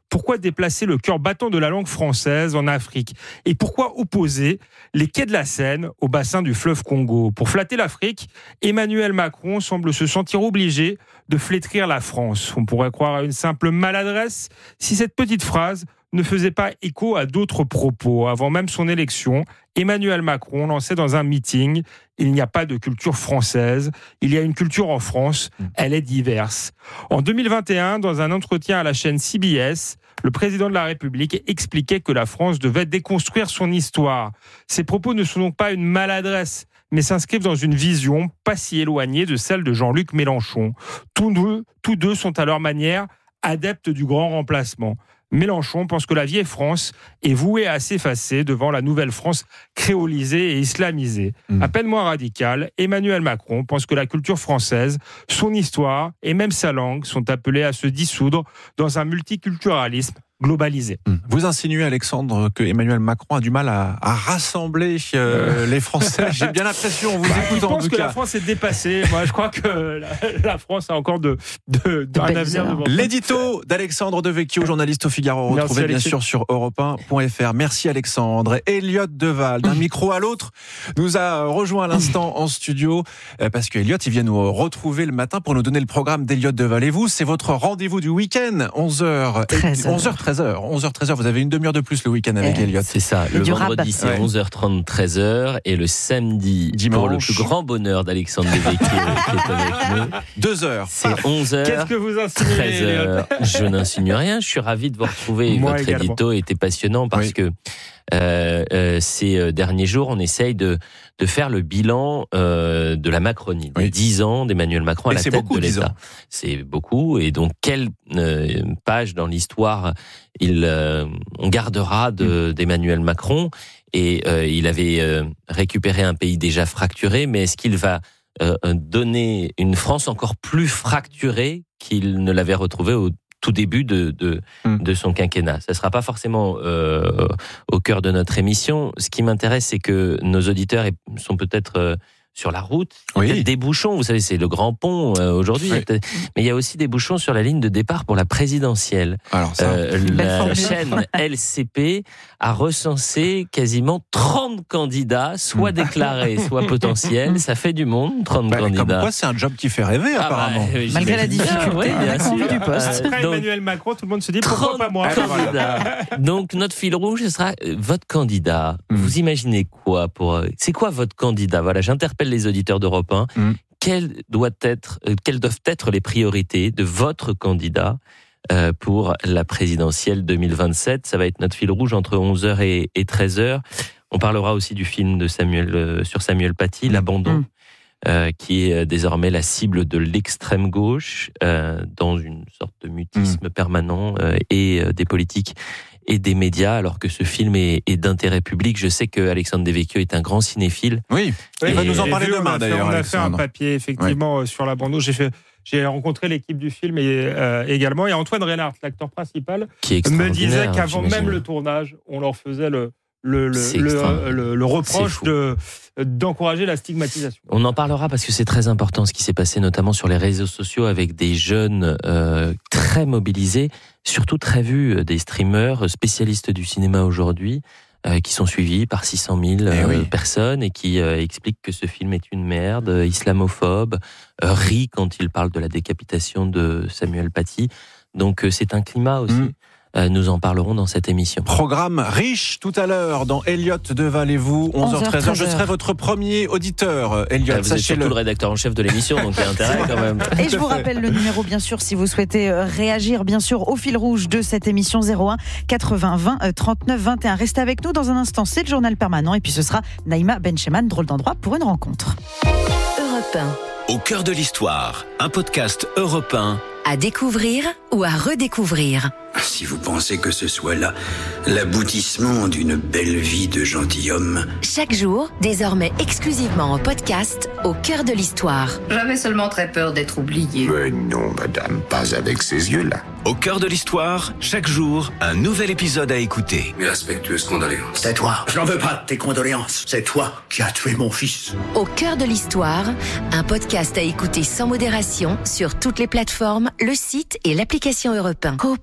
Pourquoi déplacer le cœur battant de la langue française en Afrique? Et pourquoi opposer les quais de la Seine au bassin du fleuve Congo? Pour flatter l'Afrique, Emmanuel Macron semble se sentir obligé de flétrir la France. On pourrait croire à une simple maladresse si cette petite phrase ne faisait pas écho à d'autres propos. Avant même son élection, Emmanuel Macron lançait dans un meeting « Il n'y a pas de culture française, il y a une culture en France, elle est diverse ». En deux mille vingt et un, dans un entretien à la chaîne C B S, le président de la République expliquait que la France devait déconstruire son histoire. Ces propos ne sont donc pas une maladresse, mais s'inscrivent dans une vision pas si éloignée de celle de Jean-Luc Mélenchon. Tous deux, tous deux sont à leur manière adeptes du grand remplacement. Mélenchon pense que la vieille France est vouée à s'effacer devant la nouvelle France créolisée et islamisée. Mmh. À peine moins radical, Emmanuel Macron pense que la culture française, son histoire et même sa langue sont appelées à se dissoudre dans un multiculturalisme globalisé. Vous insinuez, Alexandre, que Emmanuel Macron a du mal à, à rassembler euh, les Français. J'ai bien l'impression, en vous bah, écoutant. Je pense que cas. la France est dépassée. Moi, je crois que la, la France a encore de, de, de un avenir devant. L'édito d'Alexandre Devecchio, journaliste au Figaro, retrouvé bien sûr sur europe un point f r. Merci Alexandre. Elliott Deval, d'un micro à l'autre, nous a rejoint à l'instant en studio, parce que Elliott, il vient nous retrouver le matin pour nous donner le programme d'Elliott Deval. Et vous, c'est votre rendez-vous du week-end, onze heures, onze heures treize heures. onze heures treize heures, vous avez une demi-heure de plus le week-end avec Elliott. C'est ça, le vendredi c'est ouais. onze heures trente, treize heures et le samedi, dimanche, pour le plus grand bonheur d'Alexandre Devecchio qui est avec nous, deux heures. C'est onze heures. Qu'est-ce que vous insinuez, treize heures. Je n'insinue rien, je suis ravi de vous retrouver. Moi Votre également. édito était passionnant parce oui. que Euh, euh, ces derniers jours, on essaye de, de faire le bilan euh, de la Macronie, des oui. dix ans d'Emmanuel Macron à et la tête beaucoup, de l'État. C'est beaucoup, et donc quelle euh, page dans l'histoire il, euh, on gardera de, mmh. d'Emmanuel Macron. Et euh, il avait euh, récupéré un pays déjà fracturé, mais est-ce qu'il va euh, donner une France encore plus fracturée qu'il ne l'avait retrouvée au tout début de, de, mmh. de son quinquennat? Ça ne sera pas forcément euh, au cœur de notre émission. Ce qui m'intéresse, c'est que nos auditeurs sont peut-être euh, sur la route. Il y a oui. peut-être des bouchons, vous savez, c'est le grand pont euh, aujourd'hui. Oui. Mais il y a aussi des bouchons sur la ligne de départ pour la présidentielle. Alors ça, euh, la chaîne L C P a recensé quasiment trente candidats, soit déclarés, soit potentiels. Ça fait du monde, trente bah, candidats. Comme quoi, c'est un job qui fait rêver, ah apparemment. Bah, malgré la difficulté, ouais, bien sûr. Du poste. Après donc, Emmanuel Macron, tout le monde se dit pourquoi pas moi. Candidats. Donc notre fil rouge, ce sera euh, votre candidat. Mmh. Vous imaginez quoi pour euh, c'est quoi votre candidat? Voilà, j'interpelle les auditeurs d'Europe un. Mmh. Quelles doivent être, euh, quelles doivent être les priorités de votre candidat euh, pour la présidentielle deux mille vingt-sept? Ça va être notre fil rouge entre onze heures et, et treize heures. On parlera aussi du film de Samuel euh, sur Samuel Paty, mmh. L'Abandon. Mmh. Euh, qui est désormais la cible de l'extrême gauche euh, dans une sorte de mutisme mmh. permanent euh, et euh, des politiques et des médias, alors que ce film est, est d'intérêt public. Je sais que Alexandre Devecchio est un grand cinéphile. Oui, il va nous en parler demain d'ailleurs. On a fait un papier effectivement ouais. sur l'abandon. J'ai fait, j'ai rencontré l'équipe du film et, euh, également, et Antoine Reinhardt, l'acteur principal, qui me disait qu'avant j'imagine. même le tournage, on leur faisait le Le, le, le, le, le reproche de, d'encourager la stigmatisation. On en parlera parce que c'est très important ce qui s'est passé notamment sur les réseaux sociaux avec des jeunes euh, très mobilisés, surtout très vus, des streamers spécialistes du cinéma aujourd'hui, euh, qui sont suivis par six cent mille euh, oui. personnes et qui euh, expliquent que ce film est une merde, euh, islamophobe, euh, rit quand il parle de la décapitation de Samuel Paty. Donc euh, c'est un climat aussi. Mmh. Nous en parlerons dans cette émission. Programme riche tout à l'heure dans Elliott Deval et vous, onze heures treize heures. Je serai votre premier auditeur, Elliott. Ah, vous êtes surtout le rédacteur en chef de l'émission, donc il y a intérêt quand même. Et je vous rappelle le numéro, bien sûr, si vous souhaitez réagir, bien sûr, au fil rouge de cette émission zéro un quatre-vingts vingt trente-neuf vingt et un. Restez avec nous dans un instant, c'est le journal permanent. Et puis ce sera Naïma Bencheman, drôle d'endroit pour une rencontre. Europe un. Au cœur de l'histoire, un podcast Europe un. À découvrir ou à redécouvrir. Si vous pensez que ce soit là l'aboutissement d'une belle vie de gentilhomme. Chaque jour, désormais exclusivement en podcast, au cœur de l'histoire. J'avais seulement très peur d'être oublié. Mais non, madame, pas avec ces yeux-là. Au cœur de l'histoire, chaque jour, un nouvel épisode à écouter. Mes respectueuses condoléances. C'est toi. Je n'en veux pas de tes condoléances. C'est toi qui as tué mon fils. Au cœur de l'histoire, un podcast à écouter sans modération sur toutes les plateformes, le site et l'application Europe un. Copama.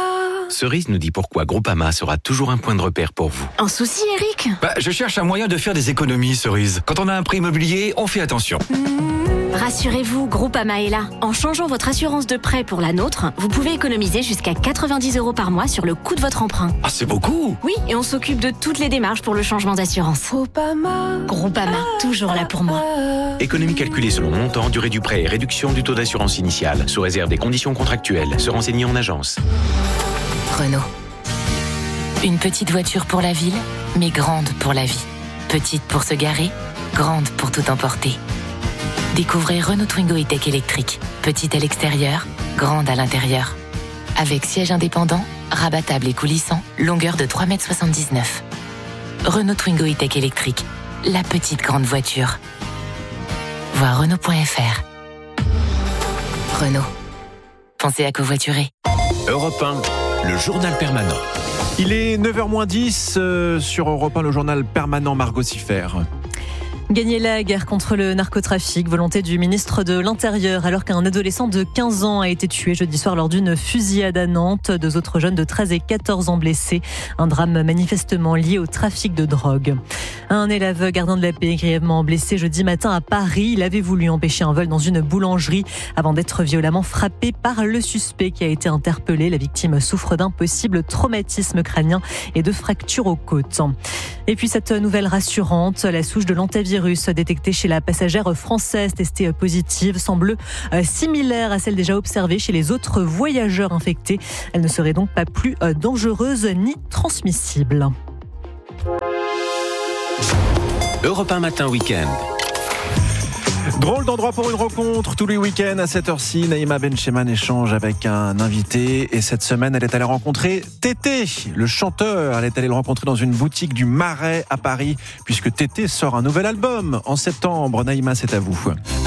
Cerise nous dit pourquoi Groupama sera toujours un point de repère pour vous. Un souci, Eric ? Bah, je cherche un moyen de faire des économies, Cerise. Quand on a un prêt immobilier, on fait attention. Mmh. Rassurez-vous, Groupama est là. En changeant votre assurance de prêt pour la nôtre, vous pouvez économiser jusqu'à quatre-vingt-dix euros par mois sur le coût de votre emprunt. Ah, c'est beaucoup ! Oui, et on s'occupe de toutes les démarches pour le changement d'assurance. Groupama. Groupama, toujours là pour moi. Économie calculée selon montant, durée du prêt et réduction du taux d'assurance initiale, sous réserve des conditions contractuelles. Se renseigner en agence. Renault. Une petite voiture pour la ville, mais grande pour la vie. Petite pour se garer, grande pour tout emporter. Découvrez Renault Twingo E-Tech électrique. Petite à l'extérieur, grande à l'intérieur. Avec siège indépendant, rabattable et coulissant, longueur de trois mètres soixante-dix-neuf. Renault Twingo E-Tech électrique. La petite grande voiture. Voir Renault point F R. Renault. Pensez à covoiturer. Europe un, le journal permanent. Il est neuf heures moins dix euh, sur Europe un, le journal permanent. Margot Siffer. Gagner la guerre contre le narcotrafic, volonté du ministre de l'Intérieur, alors qu'un adolescent de quinze ans a été tué jeudi soir lors d'une fusillade à Nantes. Deux autres jeunes de treize et quatorze ans blessés. Un drame manifestement lié au trafic de drogue. Un élève gardien de la paix grièvement blessé jeudi matin à Paris. Il avait voulu empêcher un vol dans une boulangerie avant d'être violemment frappé par le suspect qui a été interpellé. La victime souffre d'un possible traumatisme crânien et de fractures aux côtes. Et puis cette nouvelle rassurante, la souche de l'antivirus détectée chez la passagère française testée positive semble similaire à celle déjà observée chez les autres voyageurs infectés. Elle ne serait donc pas plus dangereuse ni transmissible. Europe un matin week-end. Drôle d'endroit pour une rencontre tous les week-ends à cette heure-ci. Naïma Bencheman échange avec un invité et cette semaine elle est allée rencontrer Tété, le chanteur. Elle est allée le rencontrer dans une boutique du Marais à Paris puisque Tété sort un nouvel album en septembre. Naïma, c'est à vous.